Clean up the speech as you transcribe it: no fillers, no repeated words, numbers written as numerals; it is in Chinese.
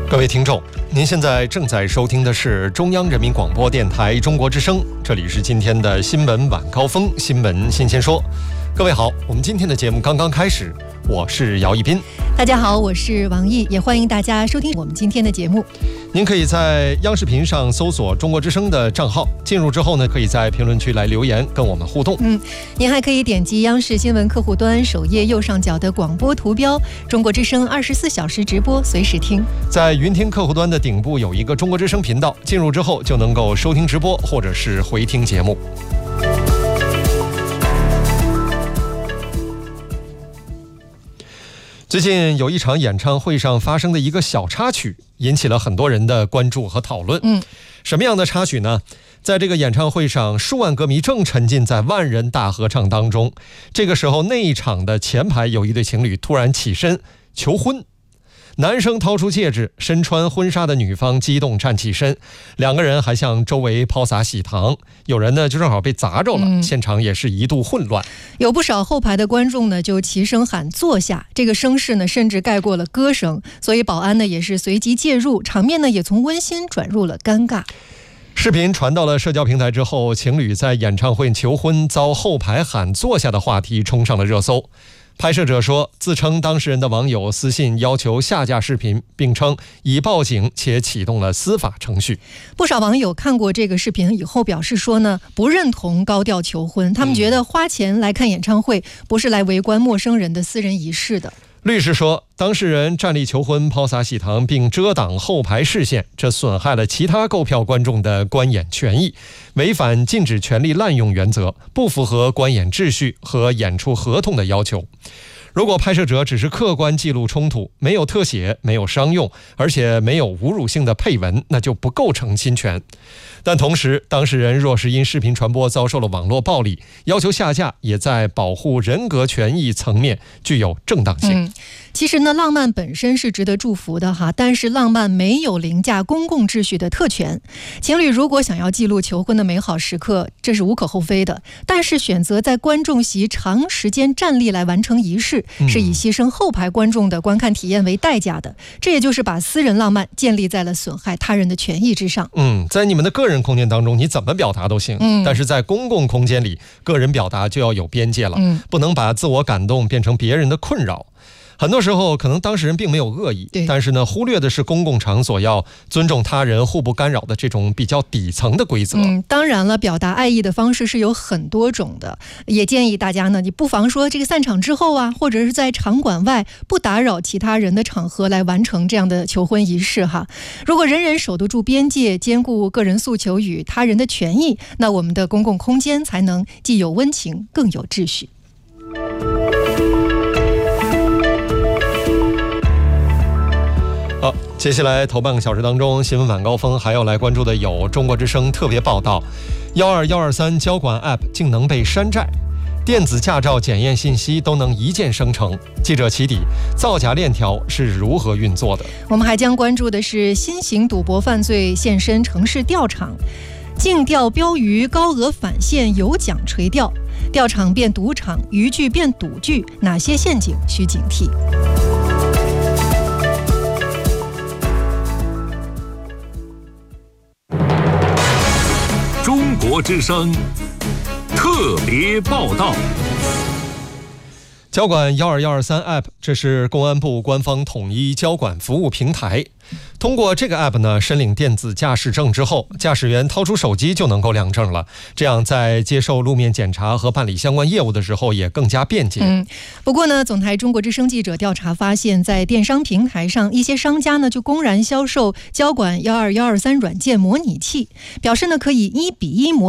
各位听众，您现在正在收听的是中央人民广播电台中国之声，这里是今天的新闻晚高峰，新闻新鲜说。各位好，我们今天的节目刚刚开始，我是姚一斌。 大家好，我是王毅，也欢迎大家收听我们今天的节目。 您可以在央视频上搜索中国之声的账号，进入之后呢，可以在评论区来留言跟我们互动。 您还可以点击央视新闻客户端首页右上角的广播图标，中国之声24小时直播，随时听。 在云听客户端的顶部有一个中国之声频道，进入之后就能够收听直播或者是回听节目。最近有一场演唱会上发生的一个小插曲，引起了很多人的关注和讨论。什么样的插曲呢？在这个演唱会上，数万歌迷正沉浸在万人大合唱当中，这个时候那一场的前排有一对情侣突然起身求婚。男生掏出戒指，身穿婚纱的女方激动站起身，两个人还向周围抛洒喜糖，有人呢就正好被砸着了，现场也是一度混乱。 有不少后排的观众呢就齐声喊坐下，这个声势呢甚至盖过了歌声，所以保安呢也是随即介入，场面呢也从温馨转入了尴尬。 视频传到了社交平台之后，情侣在演唱会求婚遭后排喊坐下的话题冲上了热搜。拍摄者说，自称当事人的网友私信要求下架视频，并称已报警且启动了司法程序。 不少网友看过这个视频以后表示说呢，不认同高调求婚，他们觉得花钱来看演唱会不是来围观陌生人的私人仪式的。 律师说，当事人站立求婚、抛洒喜糖并遮挡后排视线，这损害了其他购票观众的观演权益，违反禁止权利滥用原则，不符合观演秩序和演出合同的要求。如果拍摄者只是客观记录冲突，没有特写，没有商用，而且没有侮辱性的配文，那就不构成侵权。但同时，当事人若是因视频传播遭受了网络暴力，要求下架也在保护人格权益层面具有正当性。 其实呢，浪漫本身是值得祝福的哈，但是浪漫没有凌驾公共秩序的特权。情侣如果想要记录求婚的美好时刻，这是无可厚非的，但是选择在观众席长时间站立来完成仪式，是以牺牲后排观众的观看体验为代价的，这也就是把私人浪漫建立在了损害他人的权益之上。 在你们的个人空间当中，你怎么表达都行，但是在公共空间里，个人表达就要有边界了，不能把自我感动变成别人的困扰。很多时候可能当事人并没有恶意，但是呢，忽略的是公共场所要尊重他人、互不干扰的这种比较底层的规则。 当然了，表达爱意的方式是有很多种的，也建议大家呢，你不妨说这个散场之后啊，或者是在场馆外不打扰其他人的场合来完成这样的求婚仪式哈。如果人人守得住边界，兼顾个人诉求与他人的权益，那我们的公共空间才能既有温情，更有秩序。好，接下来头半个小时当中，新闻晚高峰还要来关注的有中国之声特别报道，12123交管 App 竟能被山寨，电子驾照检验信息都能一键生成。记者起底，造假链条是如何运作的？我们还将关注的是新型赌博犯罪现身城市钓场，竞钓标鱼高额返现有奖垂钓，钓场变赌场，渔具变赌具，哪些陷阱需警惕？ 中国之声特别报道。 交管12123 App， 这是公安部官方统一交管服务平台。通过这个 App 呢，申领电子驾驶证之后，驾驶员掏出手机就能够亮证了，这样在接受路面检查和办理相关业务的时候也更加便捷。不过呢，总台中国之声记者调查发现，在电商平台上，一些商家呢就公然销售交管12123软件模拟器，表示呢可以1:1模